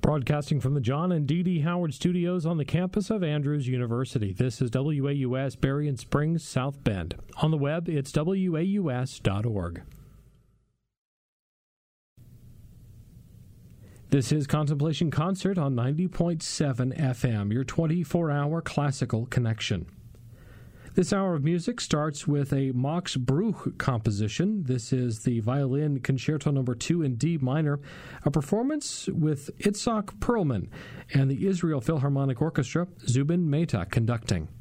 Broadcasting from the John and Dee Dee Howard Studios on the campus of Andrews University, this is WAUS Berrien Springs, South Bend. On the web, it's waus.org. This is Contemplation Concert on 90.7 FM, your 24-hour classical connection. This hour of music starts with a Max Bruch composition. This is the Violin Concerto No. 2 in D minor, a performance with Itzhak Perlman and the Israel Philharmonic Orchestra, Zubin Mehta conducting.